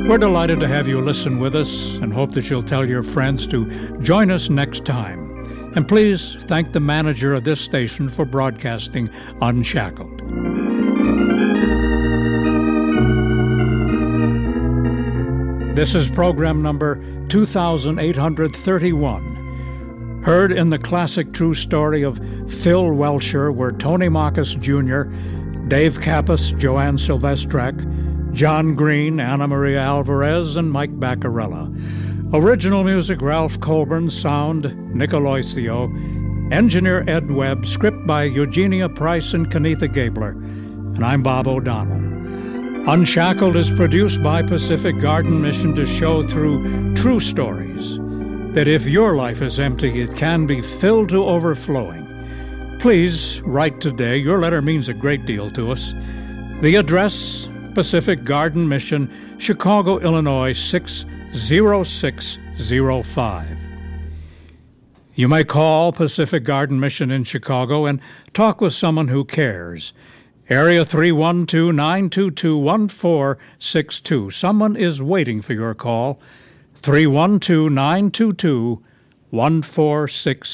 We're delighted to have you listen with us and hope that you'll tell your friends to join us next time. And please thank the manager of this station for broadcasting Unshackled. This is program number 2831. Heard in the classic true story of Phil Welcher were Tony Makis Jr., Dave Kappas, Joanne Silvestrak, John Green, Anna Maria Alvarez, and Mike Baccarella. Original music, Ralph Colburn. Sound, Nick Aloisio. Engineer, Ed Webb. Script by Eugenia Price and Kenitha Gabler. And I'm Bob O'Donnell. Unshackled is produced by Pacific Garden Mission to show through true stories that if your life is empty, it can be filled to overflowing. Please write today. Your letter means a great deal to us. The address, Pacific Garden Mission, Chicago, Illinois, 60605. You may call Pacific Garden Mission in Chicago and talk with someone who cares. Area 312-922-1462. Someone is waiting for your call. 312-922-1462.